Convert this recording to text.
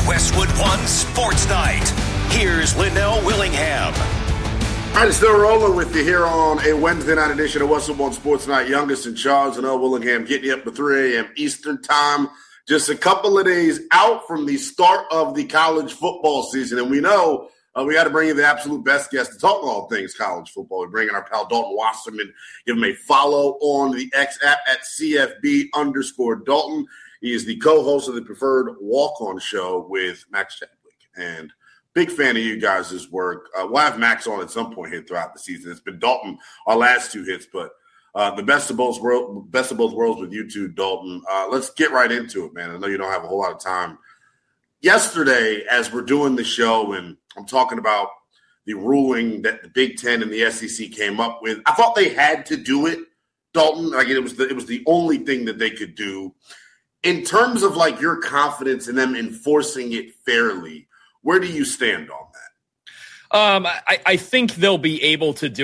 Westwood One Sports Night. Here's Linnell Willingham. All right, still rolling with you here on a Wednesday night edition of Westwood One Sports Night. Youngest in charge, Linnell Willingham, getting you up to 3 a.m. Eastern time. Just a couple of days out from the start of the college football season. And we know we got to bring you the absolute best guest to talk all things college football. We're bringing our pal Dalton Wasserman. Give him a follow on the X app at CFB_Dalton. He is the co-host of the Preferred Walk-On Show with Max Chadwick. And big fan of you guys' work. We'll have Max on at some point here throughout the season. It's been Dalton our last two hits, but the best of both worlds with you two, Dalton. Let's get right into it, man. I know you don't have a whole lot of time. Yesterday, as we're doing the show, and I'm talking about the ruling that the Big Ten and the SEC came up with, I thought they had to do it, Dalton. Like it was the only thing that they could do. In terms of like your confidence in them enforcing it fairly, where do you stand on that? I think they'll be able to do